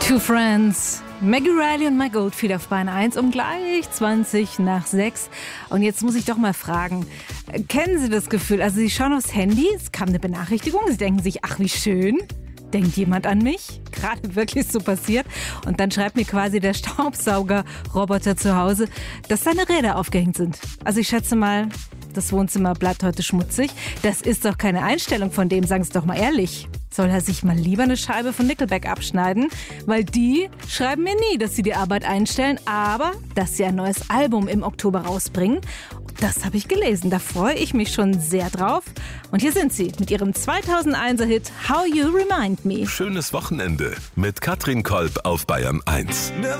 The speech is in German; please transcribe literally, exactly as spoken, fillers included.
Two Friends, Maggie Riley und Mike Oldfield auf Bahn eins um gleich zwanzig nach sechs. Und jetzt muss ich doch mal fragen, kennen Sie das Gefühl, also Sie schauen aufs Handy, es kam eine Benachrichtigung, Sie denken sich, ach wie schön, denkt jemand an mich? Gerade wirklich so passiert. Und dann schreibt mir quasi der Staubsauger-Roboter zu Hause, dass seine Räder aufgehängt sind. Also ich schätze mal, das Wohnzimmer bleibt heute schmutzig. Das ist doch keine Einstellung von dem, sagen Sie doch mal ehrlich. Soll er sich mal lieber eine Scheibe von Nickelback abschneiden? Weil die schreiben mir nie, dass sie die Arbeit einstellen, aber dass sie ein neues Album im Oktober rausbringen. Das habe ich gelesen, da freue ich mich schon sehr drauf. Und hier sind sie mit ihrem zweitausendeiner Hit How You Remind Me. Schönes Wochenende mit Katrin Kolb auf Bayern eins.